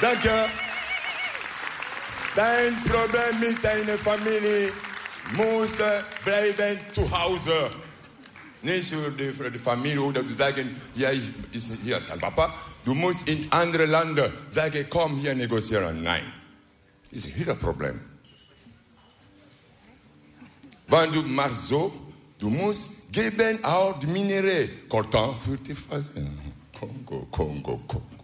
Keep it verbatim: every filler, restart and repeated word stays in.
Danke. Dein Problem mit deiner Familie muss bleiben zu Hause. Nicht für die, für die Familie oder zu sagen, ja, ich ist hier sein Papa. Du musst in andere Länder sagen, komm hier negozieren. Nein. Das ist wieder ein Problem. Wenn du machst so, du musst geben auch die Minerais. Coltan für die Phase. Kongo, Kongo, Kongo.